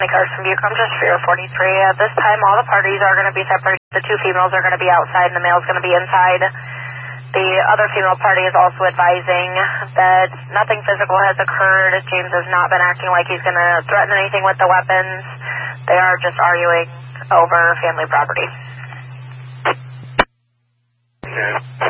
Carson Butte, I'm just Fear 43. At this time, all the parties are going to be separated. The two females are going to be outside and the male's going to be inside. The other female party is also advising that nothing physical has occurred. James has not been acting like he's going to threaten anything with the weapons. They are just arguing over family property. Okay.